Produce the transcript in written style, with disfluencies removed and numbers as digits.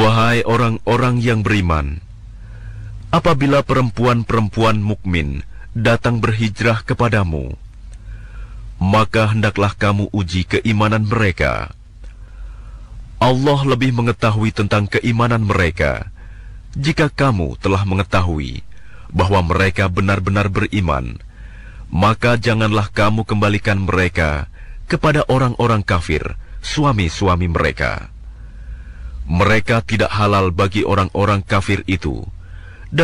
Wahai orang-orang yang beriman, apabila perempuan-perempuan mukmin datang berhijrah kepadamu, maka hendaklah kamu uji keimanan mereka. Allah lebih mengetahui tentang keimanan mereka. Jika kamu telah mengetahui bahwa mereka benar-benar beriman, maka janganlah kamu kembalikan mereka kepada orang-orang kafir, suami-suami mereka. Mereka tidak halal bagi orang-orang kafir itu